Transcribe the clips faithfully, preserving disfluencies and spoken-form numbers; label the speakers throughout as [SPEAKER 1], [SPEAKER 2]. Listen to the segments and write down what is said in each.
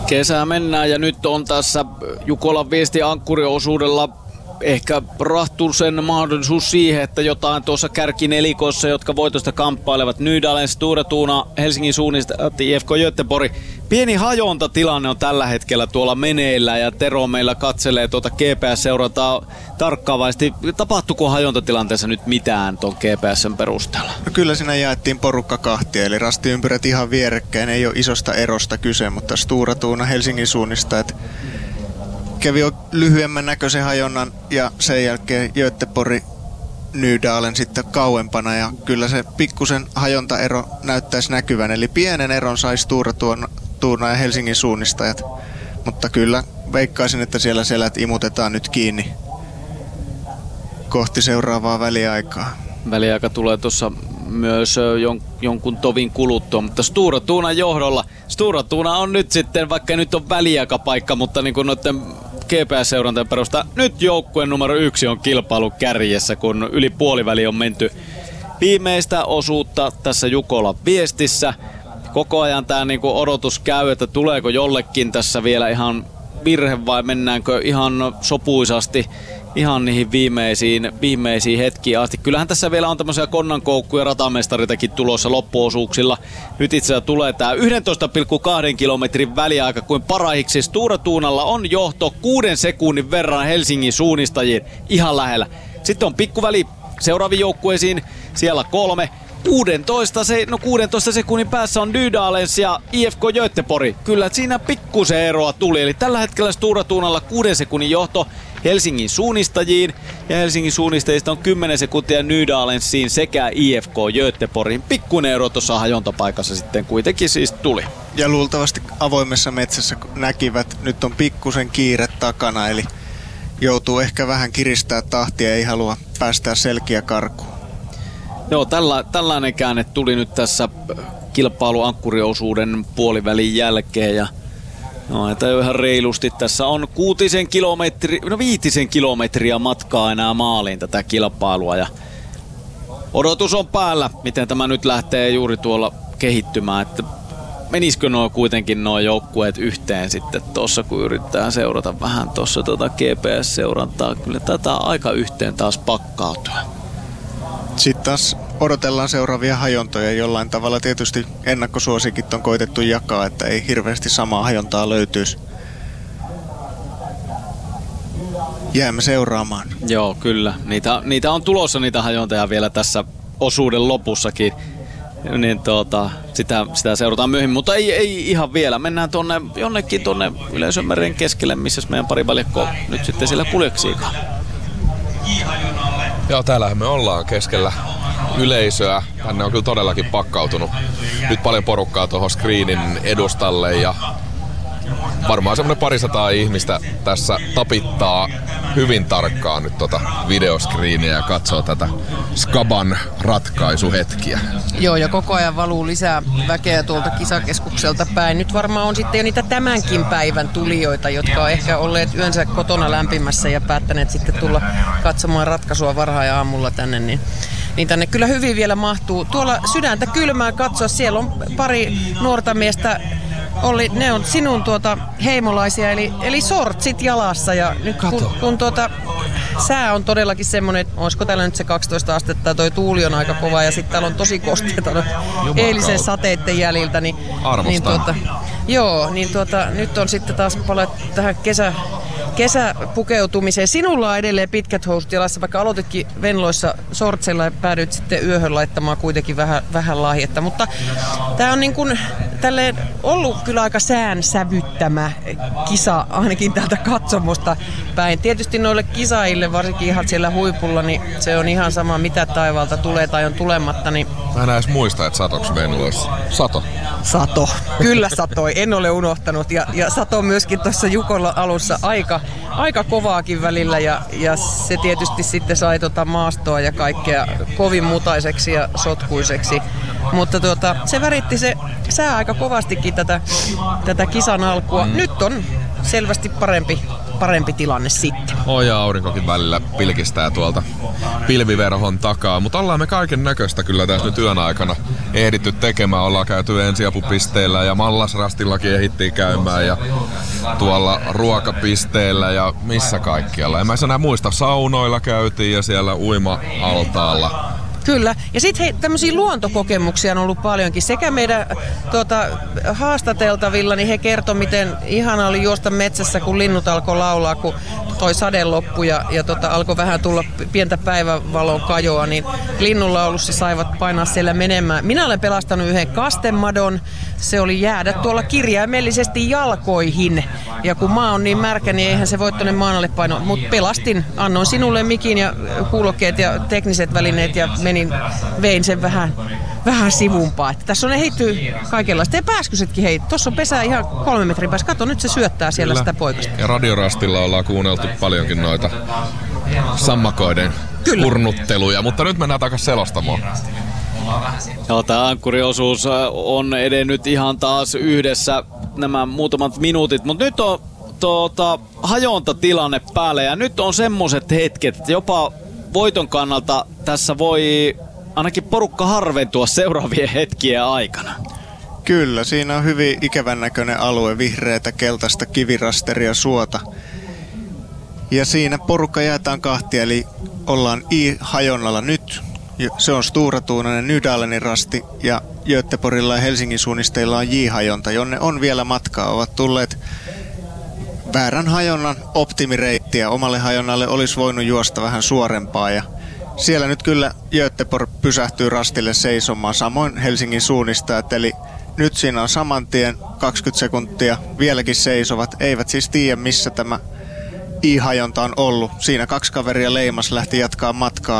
[SPEAKER 1] Kesää mennään ja nyt on tässä Jukolan viesti ankkuriosuudella ehkä Rahtusen mahdollisuus siihen, että jotain tuossa kärkinelikossa, jotka voitosta kamppailevat Nydalen, Stora Tuna, Helsingin suunnista I F K Göteborg. Pieni hajontatilanne on tällä hetkellä tuolla meneillä ja Tero meillä katselee tuota G P S-seurantaa tarkkaavaisesti. Tapahtuuko hajontatilanteessa nyt mitään tuon G P S:n perusteella?
[SPEAKER 2] No kyllä siinä jaettiin porukka kahtia, eli rastiympyrät ihan vierekkäin. Ei ole isosta erosta kyse, mutta Stora Tuna Helsingin suunnista, että kävi jo lyhyemmän näköisen hajonnan ja sen jälkeen Göteborg Nydalen sitten kauempana ja kyllä se pikkusen hajontaero näyttäisi näkyvän. Eli pienen eron sai Stora Tuna ja Helsingin suunnistajat, mutta kyllä veikkaisin, että siellä selät imutetaan nyt kiinni kohti seuraavaa väliaikaa.
[SPEAKER 1] Väliaika tulee tuossa myös jon, jonkun tovin kuluttua, mutta Stora Tunan johdolla. Stora Tuna on nyt sitten, vaikka nyt on väliaikapaikka, mutta niin kuin noiden G P S-seurantojen perusta nyt joukkueen numero yksi on kilpailun kärjessä, kun yli puoliväli on menty viimeistä osuutta tässä Jukolan viestissä. Koko ajan tämä niinku odotus käy, että tuleeko jollekin tässä vielä ihan virhe vai mennäänkö ihan sopuisasti ihan niihin viimeisiin, viimeisiin hetkiin asti. Kyllähän tässä vielä on tämmöisiä konnankoukkuja ratamestaritakin tulossa loppuosuuksilla. Nyt itse asiassa tulee tää yksitoista pilkku kaksi kilometrin väliaika, kuin parahiksi Stora Tunalla on johto kuuden sekunnin verran Helsingin suunnistajiin ihan lähellä. Sitten on pikkuväli seuraaviin joukkueisiin, siellä kolme. kuusitoista, se, no kuudentoista sekunnin päässä on Nydalens ja I F K Göteborg. Kyllä siinä pikkusen eroa tuli. Eli tällä hetkellä Stora Tunalla kuuden sekunnin johto Helsingin suunnistajiin. Ja Helsingin suunnistajista on kymmenen sekuntia Nydalensiin sekä I F K Göteborgin. Pikkuinen ero tuossa hajontapaikassa sitten kuitenkin siis tuli.
[SPEAKER 2] Ja luultavasti avoimessa metsässä näkivät, nyt on pikkusen kiire takana. Eli joutuu ehkä vähän kiristää tahtia, ei halua päästää selkiä karkuun.
[SPEAKER 1] Joo, tällä, tällainen käänne tuli nyt tässä kilpailuankkuriosuuden puolivälin jälkeen ja no, että ihan reilusti tässä on kuutisen kilometri, no viitisen kilometriä matkaa enää maaliin tätä kilpailua ja odotus on päällä, miten tämä nyt lähtee juuri tuolla kehittymään, että menisikö nuo kuitenkin nuo joukkueet yhteen sitten tuossa, kun yrittää seurata vähän tuossa tuota G P S-seurantaa, kyllä tätä aika yhteen taas pakkautua.
[SPEAKER 2] Sitten taas odotellaan seuraavia hajontoja. Jollain tavalla tietysti ennakkosuosikit on koitettu jakaa, että ei hirveästi samaa hajontaa löytyisi. Jäämme seuraamaan.
[SPEAKER 1] Joo, kyllä. Niitä, niitä on tulossa niitä hajontoja vielä tässä osuuden lopussakin. Niin tuota, sitä, sitä seurataan myöhemmin, mutta ei, ei ihan vielä. Mennään tonne, jonnekin tuonne Yleisömeren keskelle, missä meidän parivaljakko nyt sitten siellä kuljeksiikaan.
[SPEAKER 3] Joo, täällähän me ollaan keskellä yleisöä. Tänne on kyllä todellakin pakkautunut nyt paljon porukkaa tuohon screenin edustalle ja varmaan semmoinen parisataa ihmistä tässä tapittaa hyvin tarkkaan nyt tota videoskriiniä ja katsoo tätä Skaban ratkaisuhetkiä.
[SPEAKER 4] Joo, ja koko ajan valuu lisää väkeä tuolta kisakeskukselta päin. Nyt varmaan on sitten jo niitä tämänkin päivän tulijoita, jotka on ehkä olleet yönsä kotona lämpimässä ja päättäneet sitten tulla katsomaan ratkaisua varhain aamulla tänne, niin niin tänne kyllä hyvin vielä mahtuu. Tuolla sydäntä kylmää katsoa, siellä on pari nuorta miestä, Olli, ne on sinun tuota heimolaisia, eli, eli sortsit jalassa. Ja nyt kun, kun tuota, sää on todellakin semmoinen, että olisiko täällä nyt se kaksitoista astetta, toi tuuli on aika kova ja sitten täällä on tosi kosteita eilisen sateitten jäljiltä. Niin, niin tuota, joo, niin tuota, nyt on sitten taas palattu tähän kesä, kesäpukeutumiseen. Sinulla on edelleen pitkät housut jalassa, vaikka aloititkin Venloissa sortseilla ja päädyit sitten yöhön laittamaan kuitenkin vähän, vähän lahjetta. Mutta tämä on niin kuin tälleen ollut kyllä aika sään sävyttämä kisa, ainakin täältä katsomosta päin. Tietysti noille kisaajille, varsinkin ihan siellä huipulla, niin se on ihan sama, mitä taivaalta tulee tai on tulematta. Niin
[SPEAKER 3] mä en edes muista, että satoks Venloissa. Sato.
[SPEAKER 4] Sato. Kyllä satoi. En ole unohtanut. Ja, ja sato myöskin tuossa Jukolla alussa aika, aika kovaakin välillä. Ja, ja se tietysti sitten sai tota maastoa ja kaikkea kovin mutaiseksi ja sotkuiseksi. Mutta tuota, se väritti se sää aika kovastikin tätä, tätä kisan alkua. Mm. Nyt on selvästi parempi parempi tilanne sitten.
[SPEAKER 3] Oja aurinkokin välillä pilkistää tuolta pilviverhon takaa, mutta ollaan me kaiken näköistä kyllä tässä nyt yön aikana ehditty tekemään. Ollaan käyty ensiapupisteillä ja Mallasrastillakin ehdittiin käymään ja tuolla ruokapisteellä ja missä kaikkialla. En mä enää muista, saunoilla käytiin ja siellä uima-altaalla.
[SPEAKER 4] Kyllä. Ja sitten hei, tämmöisiä luontokokemuksia on ollut paljonkin. Sekä meidän tuota, haastateltavilla, niin he kertoi, miten ihana oli juosta metsässä, kun linnut alkoi laulaa, kun toi sade loppui ja, ja tota, alkoi vähän tulla pientä päivävalon kajoa, niin linnunlaulussa saivat painaa siellä menemään. Minä olen pelastanut yhden kastemadon. Se oli jäädä tuolla kirjaimellisesti jalkoihin. Ja kun maa on niin märkä, niin eihän se voi tuonne maan alle painoa. Mutta pelastin, annoin sinulle mikin ja kuulokkeet ja tekniset välineet ja menin, vein sen vähän, vähän sivumpaa. Että tässä on heitty kaikenlaista. Ja pääskysetkin hei. Tuossa on pesää ihan kolme metrin päässä. Kato, nyt se syöttää siellä Kyllä. sitä poikasta.
[SPEAKER 3] Ja Radiorastilla ollaan kuunneltu paljonkin noita sammakoiden Kyllä. kurnutteluja. Mutta nyt mennään takaisin selostamoon.
[SPEAKER 1] Joo, tämä ankkuriosuus on edennyt ihan taas yhdessä nämä muutamat minuutit, mutta nyt on tuota, hajontatilanne päällä ja nyt on semmoiset hetket, että jopa voiton kannalta tässä voi ainakin porukka harventua seuraavien hetkien aikana.
[SPEAKER 2] Kyllä, siinä on hyvin ikävän näköinen alue, vihreätä, keltaista kivirasteria, suota. Ja siinä porukka jaetaan kahtia, eli ollaan I-hajonnalla nyt. Se on Sturatuunainen Nydalenin rasti ja Göteborgilla ja Helsingin suunnisteilla on J-hajonta, jonne on vielä matkaa. Ovat tulleet väärän hajonnan optimireittiä. Omalle hajonnalle olisi voinut juosta vähän suorempaa ja siellä nyt kyllä Göteborg pysähtyy rastille seisomaan. Samoin Helsingin suunnistajat, eli nyt siinä on saman tien kaksikymmentä sekuntia vieläkin seisovat. Eivät siis tiedä missä tämä I-hajonta on ollut. Siinä kaksi kaveria leimas lähti jatkaa matkaa.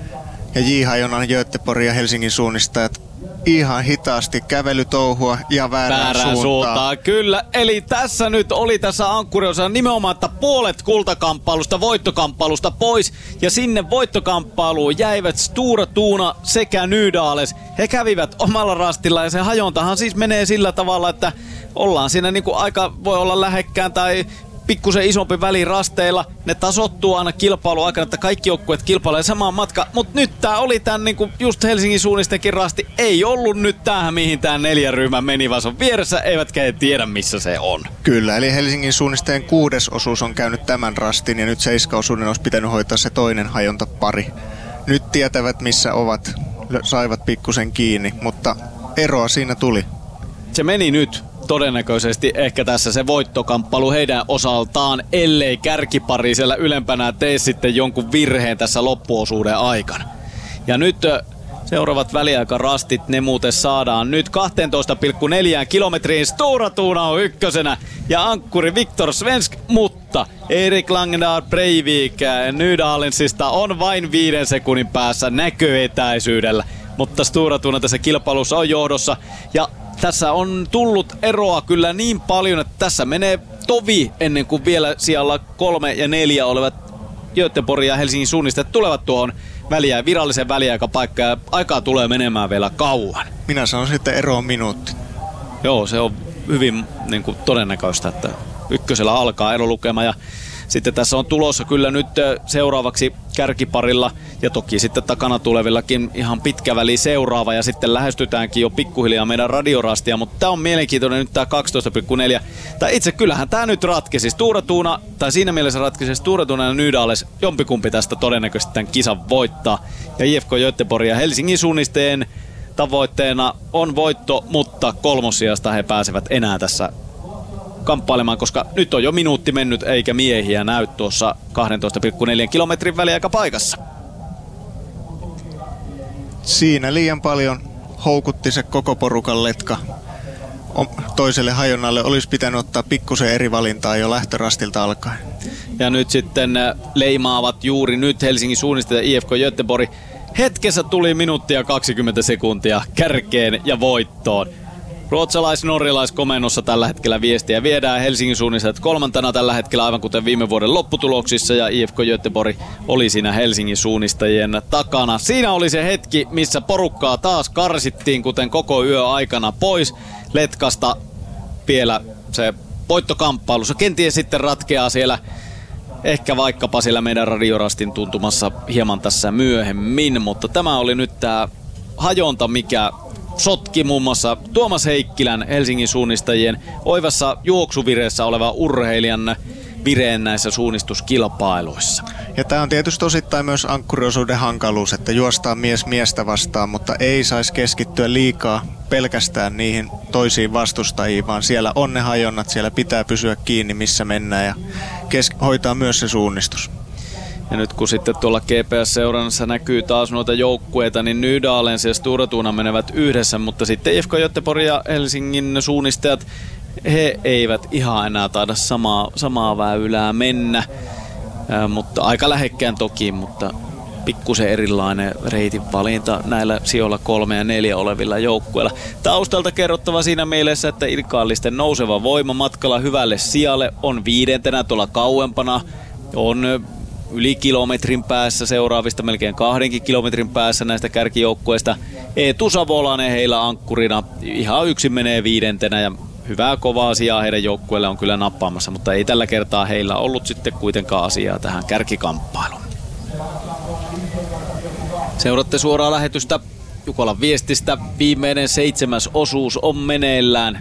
[SPEAKER 2] Ja J-hajonnan Göteborg ja Helsingin suunnistajat ihan hitaasti kävelytouhua ja väärään, väärään suuntaan. suuntaan.
[SPEAKER 1] Kyllä, eli tässä nyt oli tässä ankkuriossa nimenomaan, että puolet kultakamppailusta, voittokamppailusta pois. Ja sinne voittokamppailuun jäivät Sturatuuna sekä Nydales. He kävivät omalla rastilla ja se hajontahan siis menee sillä tavalla, että ollaan siinä niinku aika, voi olla lähekkään tai pikkusen isompi väli rasteilla. Ne tasoittuu aina kilpailu aikana, että kaikki joukkueet kilpailee samaan matkaan. Mutta nyt tää oli tän niinku just Helsingin suunnistekin rasti. Ei ollut nyt tähän, mihin tää neljän ryhmä meni, vaan se on vieressä, eivätkä he tiedä missä se on.
[SPEAKER 2] Kyllä, eli Helsingin suunnisteen kuudes osuus on käynyt tämän rastin ja nyt seiskaosuuden olisi pitänyt hoitaa se toinen hajontapari. Nyt tietävät missä ovat, saivat pikkusen kiinni, mutta eroa siinä tuli.
[SPEAKER 1] Se meni nyt. Todennäköisesti ehkä tässä se voittokamppailu heidän osaltaan, ellei kärkipari siellä ylempänä tee sitten jonkun virheen tässä loppuosuuden aikana. Ja nyt seuraavat väliaikarastit, ne muuten saadaan nyt kaksitoista pilkku neljä kilometriin. Sturatuuna on ykkösenä ja ankkuri Viktor Svensk, mutta Erik Langendal Breivik Nydalensista on vain viiden sekunnin päässä näköetäisyydellä. Mutta Sturatuuna tässä kilpailussa on johdossa ja tässä on tullut eroa kyllä niin paljon, että tässä menee tovi ennen kuin vielä siellä kolme ja neljä olevat Göteborg ja Helsingin suunnistajat tulevat tuohon väliä, virallisen väliaikapaikkaan ja aikaa tulee menemään vielä kauan.
[SPEAKER 2] Minä sanoisin, että ero on minuutti.
[SPEAKER 1] Joo, se on hyvin niin kuin todennäköistä, että ykkösellä alkaa erolukema ja sitten tässä on tulossa kyllä nyt seuraavaksi kärkiparilla ja toki sitten takana tulevillakin ihan pitkä väli seuraava ja sitten lähestytäänkin jo pikkuhiljaa meidän radiorastia, mutta tää on mielenkiintoinen nyt tää kaksitoista pilkku neljä. Tai itse kyllähän tää nyt ratkesi. Sturatuuna, tai siinä mielessä ratkesi Sturatuuna ja Nydales, jompikumpi tästä todennäköisesti tämän kisan voittaa. Ja I F K Göteborg ja Helsingin suunnisteen tavoitteena on voitto, mutta kolmossijasta he pääsevät enää tässä kamppailemaan, koska nyt on jo minuutti mennyt eikä miehiä näy tuossa kaksitoista pilkku neljä kilometrin väliaikapaikassa.
[SPEAKER 2] Siinä liian paljon houkutti se koko porukan letka. Toiselle hajonnalle olisi pitänyt ottaa pikkusen eri valintaa jo lähtörastilta alkaen.
[SPEAKER 1] Ja nyt sitten leimaavat juuri nyt Helsingin suunnistajat I F K Göteborg. Hetkessä tuli minuuttia kaksikymmentä sekuntia kärkeen ja voittoon. Ruotsalais-norjalaiskomennossa tällä hetkellä viestiä viedään Helsingin suunnistajat kolmantena tällä hetkellä aivan kuten viime vuoden lopputuloksissa ja I F K Göteborg oli siinä Helsingin suunnistajien takana. Siinä oli se hetki, missä porukkaa taas karsittiin kuten koko yö aikana pois letkasta. Vielä se voittokamppailu, se kenties sitten ratkeaa siellä ehkä vaikkapa siellä meidän radiorastin tuntumassa hieman tässä myöhemmin, mutta tämä oli nyt tää hajonta, mikä sotki muun muassa Tuomas Heikkilän, Helsingin suunnistajien oivassa juoksuvireessä oleva urheilijan vireen näissä suunnistuskilpailuissa.
[SPEAKER 2] Ja tämä on tietysti osittain myös ankkuriosuuden hankaluus, että juostaan mies miestä vastaan, mutta ei saisi keskittyä liikaa pelkästään niihin toisiin vastustajiin, vaan siellä on ne hajonnat, siellä pitää pysyä kiinni missä mennään ja kes- hoitaa myös se suunnistus.
[SPEAKER 1] Ja nyt kun sitten tuolla G P S-seurannassa näkyy taas noita joukkueita, niin Nydalens ja Stora Tuuna menevät yhdessä, mutta sitten I F K Göteborg ja Helsingin suunnistajat, he eivät ihan enää taida samaa, samaa väylää mennä, Ää, mutta aika lähekkään toki, mutta pikkusen erilainen reitin valinta näillä sijoilla kolme ja neljä olevilla joukkueilla. Taustalta kerrottava siinä mielessä, että Ilkaalisten nouseva voima matkalla hyvälle sijalle on viidentenä tuolla kauempana, on yli kilometrin päässä seuraavista, melkein kahdenkin kilometrin päässä näistä kärkijoukkueista. Eetu Savolainen heillä ankkurina ihan yksin menee viidentenä ja hyvää kovaa sijaa heidän joukkueelle on kyllä nappaamassa, mutta ei tällä kertaa heillä ollut sitten kuitenkaan asiaa tähän kärkikamppailuun. Seuratte suoraa lähetystä Jukolan viestistä. Viimeinen seitsemäs osuus on meneillään.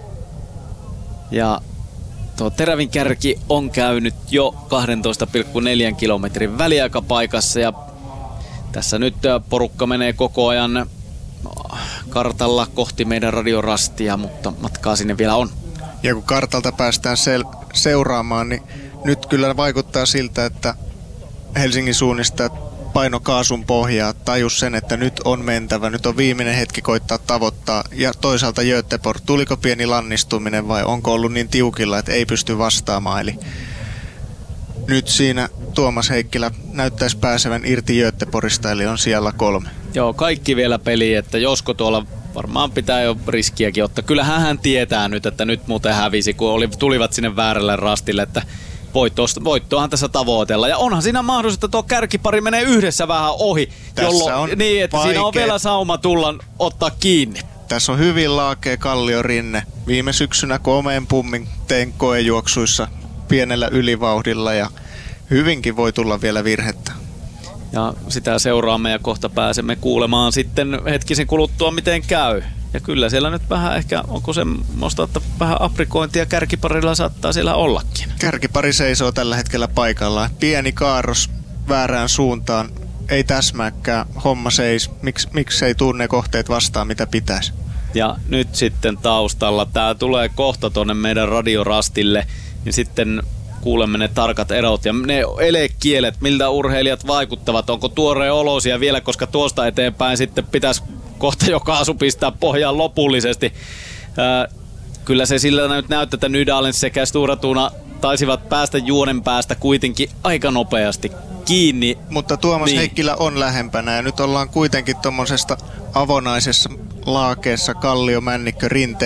[SPEAKER 1] Ja tuo terävin kärki on käynyt jo kaksitoista pilkku neljä kilometrin väliaikapaikassa ja tässä nyt porukka menee koko ajan kartalla kohti meidän radiorastia, mutta matkaa sinne vielä on.
[SPEAKER 2] Ja kun kartalta päästään sel- seuraamaan, niin nyt kyllä vaikuttaa siltä, että Helsingin suunnistajat paino kaasun pohjaa, tajus sen, että nyt on mentävä, nyt on viimeinen hetki koittaa tavoittaa. Ja toisaalta Göteborg, tuliko pieni lannistuminen vai onko ollut niin tiukilla, että ei pysty vastaamaan. Eli nyt siinä Tuomas Heikkilä näyttäisi pääsevän irti Göteborgista, eli on siellä kolme.
[SPEAKER 1] Joo, kaikki vielä peli, että josko tuolla varmaan pitää jo riskiäkin ottaa. Kyllähän hän tietää nyt, että nyt muuten hävisi, kun oli, tulivat sinne väärälle rastille, että voittoahan tässä tavoitella. Ja onhan siinä mahdollista, että tuo kärkipari menee yhdessä vähän ohi,
[SPEAKER 2] Tässä on
[SPEAKER 1] niin, että
[SPEAKER 2] vaikea.
[SPEAKER 1] Siinä on vielä sauma tulla ottaa kiinni.
[SPEAKER 2] Tässä on hyvin laakea kalliorinne. Viime syksynä komeen pummin tein koejuoksuissa pienellä ylivauhdilla ja hyvinkin voi tulla vielä virhettä.
[SPEAKER 1] Ja sitä seuraamme ja kohta pääsemme kuulemaan sitten hetkisen kuluttua miten käy. Ja kyllä siellä nyt vähän ehkä, onko semmoista, että vähän aprikointia kärkiparilla saattaa siellä ollakin.
[SPEAKER 2] Kärkipari seisoo tällä hetkellä paikallaan. Pieni kaarros väärään suuntaan. Ei täsmääkään. Homma seis. Miks, miksi ei tuu ne kohteet vastaan, mitä pitäisi?
[SPEAKER 1] Ja nyt sitten taustalla, tää tulee kohta tonne meidän radiorastille, niin sitten kuulemme ne tarkat erot ja ne elekielet, miltä urheilijat vaikuttavat. Onko tuoreen olosia vielä, koska tuosta eteenpäin sitten pitäisi kohta jo kaasu pistää pohjaan lopullisesti. Ää, kyllä se sillä nyt näyttää, että Nydalens sekä Stora Tuuna taisivat päästä juonen päästä kuitenkin aika nopeasti kiinni.
[SPEAKER 2] Mutta Tuomas
[SPEAKER 1] niin.
[SPEAKER 2] Heikkilä on lähempänä ja nyt ollaan kuitenkin tuommoisesta avonaisessa laakeessa kallio, männikkö, rinteessä.